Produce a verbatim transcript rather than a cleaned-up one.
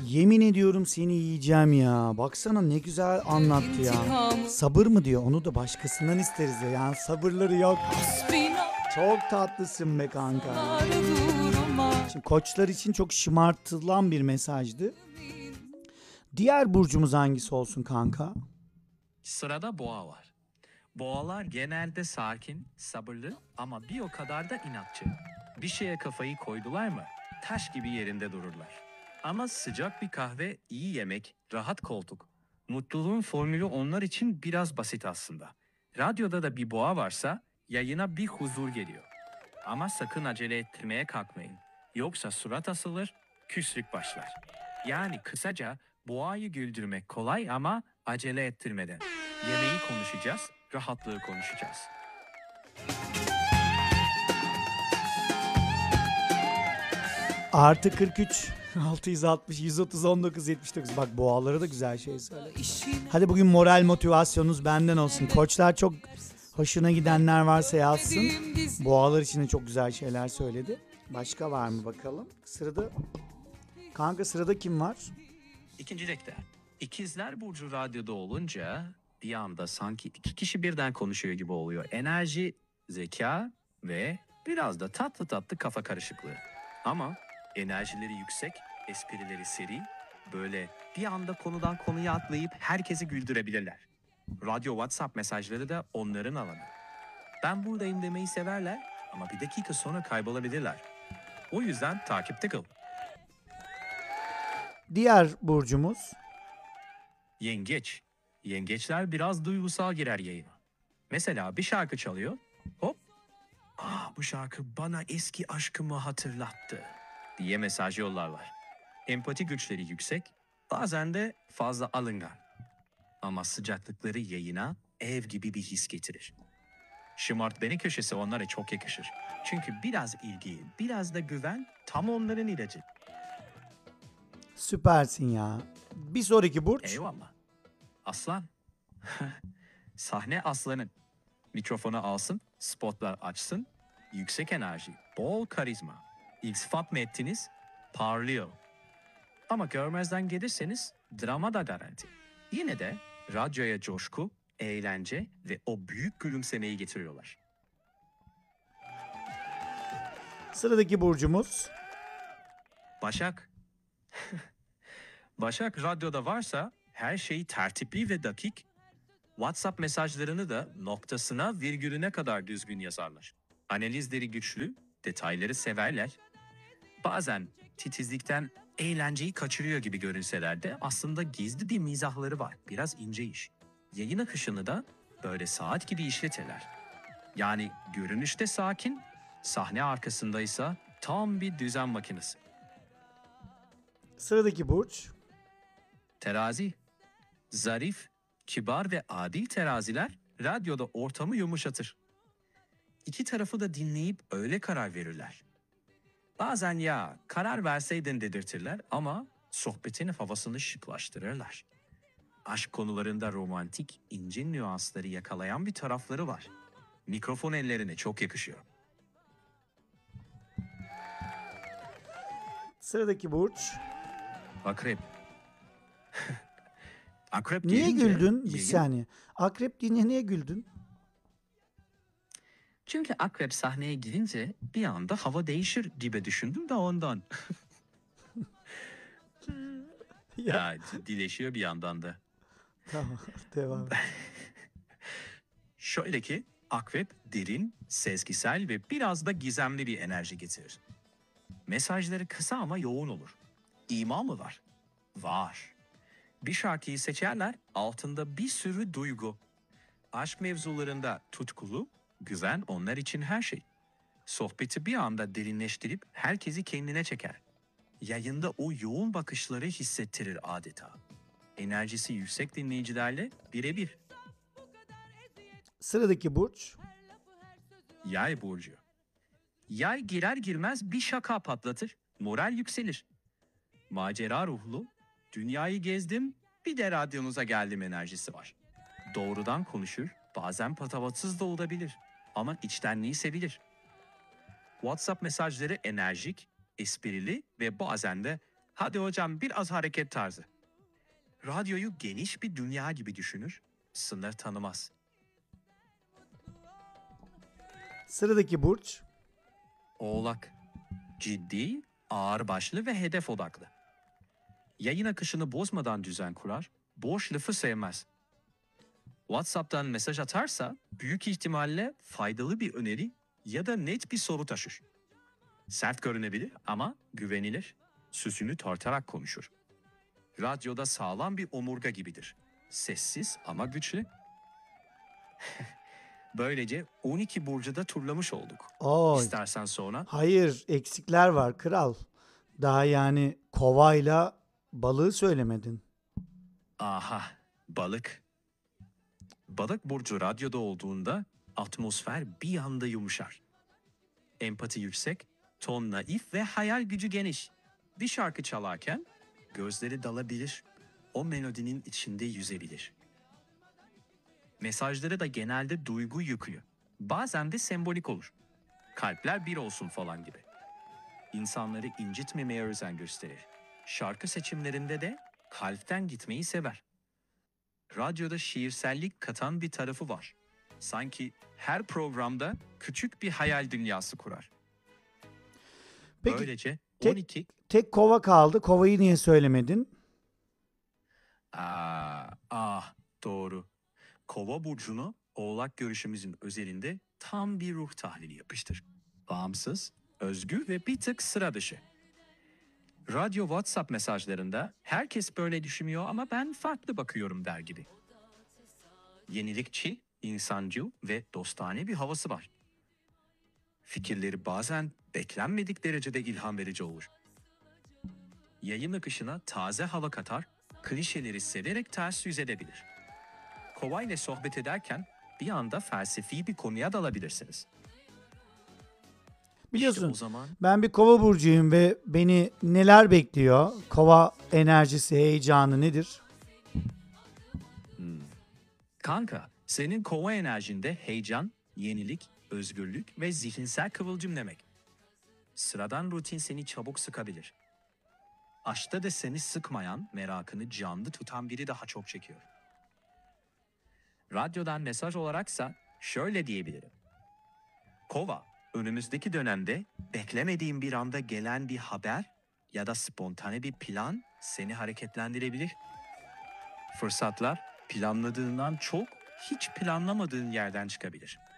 Yemin ediyorum seni yiyeceğim ya. Baksana ne güzel anlattı ya. Sabır mı diyor, onu da başkasından isteriz ya. Yani sabırları yok. Çok tatlısın be kanka. Şimdi koçlar için çok şımartılan bir mesajdı. Diğer burcumuz hangisi olsun kanka? Sırada boğa var. Boğalar genelde sakin, sabırlı ama bir o kadar da inatçı. Bir şeye kafayı koydular mı taş gibi yerinde dururlar. Ama sıcak bir kahve, iyi yemek, rahat koltuk. Mutluluğun formülü onlar için biraz basit aslında. Radyoda da bir boğa varsa yayına bir huzur geliyor. Ama sakın acele ettirmeye kalkmayın. Yoksa surat asılır, küslük başlar. Yani kısaca boğayı güldürmek kolay ama acele ettirmeden. Yemeği konuşacağız, rahatlığı konuşacağız. Artı kırk üç, altı yüz altmış, yüz otuz, on dokuz, yetmiş dokuz. Bak boğalara da güzel şey söyle. Hadi bugün moral motivasyonunuz benden olsun. Koçlar çok hoşuna gidenler varsa yazsın. Boğalar için de çok güzel şeyler söyledi. Başka var mı bakalım? Sırada kanka sırada kim var? İkinci renkte. İkizler Burcu radyoda olunca bir anda sanki iki kişi birden konuşuyor gibi oluyor. Enerji, zeka ve biraz da tatlı tatlı kafa karışıklığı. Ama enerjileri yüksek, esprileri seri, böyle bir anda konudan konuya atlayıp herkesi güldürebilirler. Radyo WhatsApp mesajları da onların alanı. Ben buradayım demeyi severler ama bir dakika sonra kaybolabilirler. O yüzden takipte kal. Diğer burcumuz? Yengeç. Yengeçler biraz duygusal girer yayına. Mesela bir şarkı çalıyor, hop, ''Aa, bu şarkı bana eski aşkımı hatırlattı.'' diye mesaj yollarlar. Empati güçleri yüksek, bazen de fazla alıngan. Ama sıcaklıkları yayına ev gibi bir his getirir. Şımart beni köşesi onlara çok yakışır. Çünkü biraz ilgi, biraz da güven tam onların ilacı. Süpersin ya. Bir sonraki burç? Eyvallah. Aslan. Sahne aslanın. Mikrofonu alsın, spotlar açsın, yüksek enerji, bol karizma. İltifat mı ettiniz? Parlıyor. Ama görmezden gelirseniz drama da garanti. Yine de radyoya coşku, eğlence ve o büyük gülümsemeyi getiriyorlar. Sıradaki burcumuz? Başak. Başak radyoda varsa her şey tertipli ve dakik. WhatsApp mesajlarını da noktasına virgülüne kadar düzgün yazarlar. Analizleri güçlü, detayları severler. Bazen titizlikten eğlenceyi kaçırıyor gibi görünseler de aslında gizli bir mizahları var. Biraz ince iş. Yayın akışını da böyle saat gibi işletirler. Yani görünüşte sakin, sahne arkasındaysa tam bir düzen makinesi. Sıradaki burç? Terazi. Zarif, kibar ve adil teraziler radyoda ortamı yumuşatır. İki tarafı da dinleyip öyle karar verirler. Bazen ya karar verseydin dedirtirler ama sohbetin havasını şıklaştırırlar. Aşk konularında romantik, ince nüansları yakalayan bir tarafları var. Mikrofon ellerine çok yakışıyor. Sıradaki burç? Akrep. Akrep Niye gelince güldün? Bir yayın- saniye. Akrep deyince niye güldün? Çünkü akrep sahneye girince bir anda hava değişir gibi düşündüm de ondan. Ya ciddileşiyor bir yandan da. Tamam, devam et. Şöyle ki akrep derin, sezgisel ve biraz da gizemli bir enerji getirir. Mesajları kısa ama yoğun olur. İma mı var? Var. Bir şarkıyı seçerler, altında bir sürü duygu. Aşk mevzularında tutkulu, güven onlar için her şey. Sohbeti bir anda derinleştirip herkesi kendine çeker. Yayında o yoğun bakışları hissettirir adeta. Enerjisi yüksek dinleyicilerle birebir. Sıradaki burç? Yay burcu. Yay girer girmez bir şaka patlatır, moral yükselir. Macera ruhlu, dünyayı gezdim, bir de radyonuza geldim enerjisi var. Doğrudan konuşur, bazen patavatsız da olabilir ama içtenliği sevilir. WhatsApp mesajları enerjik, esprili ve bazen de Hadi hocam biraz hareket tarzı. Radyoyu geniş bir dünya gibi düşünür, sınır tanımaz. Sıradaki burç. Oğlak. Ciddi, ağırbaşlı ve hedef odaklı. Yayın akışını bozmadan düzen kurar, boş lafı sevmez. WhatsApp'tan mesaj atarsa büyük ihtimalle faydalı bir öneri ya da net bir soru taşır. Sert görünebilir ama güvenilir, süsünü tartarak konuşur. Radyoda sağlam bir omurga gibidir. Sessiz ama güçlü. Böylece on iki burcu da turlamış olduk. Oo, İstersen sonra hayır, eksikler var kral. Daha yani kovayla balığı söylemedin. aha, balık. Balık burcu radyoda olduğunda atmosfer bir anda yumuşar. Empati yüksek, ton naif ve hayal gücü geniş. Bir şarkı çalarken gözleri dalabilir, o melodinin içinde yüzebilir. Mesajları da genelde duygu yüklü. Bazen de sembolik olur. Kalpler bir olsun falan gibi. İnsanları incitmemeye özen gösterir. Şarkı seçimlerinde de kalpten gitmeyi sever. Radyoda şiirsellik katan bir tarafı var. Sanki her programda küçük bir hayal dünyası kurar. Peki Böylece tek- on iki... tek kova kaldı. Kovayı niye söylemedin? Aa, ah doğru. Kova burcunu Oğlak görüşümüzün özelinde tam bir ruh tahlili yapıştır. Bağımsız, özgür ve bir tık sıra dışı. Radyo WhatsApp mesajlarında herkes böyle düşünüyor ama ben farklı bakıyorum der gibi. Yenilikçi, insancıl ve dostane bir havası var. Fikirleri bazen beklenmedik derecede ilham verici olur. Yayın akışına taze hava katar, klişeleri severek ters yüz edebilir. Kova ile sohbet ederken bir anda felsefi bir konuya dalabilirsiniz. Biliyorsun İşte o zaman ben bir kova burcuyum ve beni neler bekliyor? Kova enerjisi, heyecanı nedir? kanka, senin kova enerjinde heyecan, yenilik, özgürlük ve zihinsel kıvılcım demek. Sıradan rutin seni çabuk sıkabilir. Aşkta da seni sıkmayan, merakını canlı tutan biri daha çok çekiyor. Radyodan mesaj olaraksa şöyle diyebilirim. Kova, önümüzdeki dönemde beklemediğin bir anda gelen bir haber ya da spontane bir plan seni hareketlendirebilir. Fırsatlar planladığından çok hiç planlamadığın yerden çıkabilir.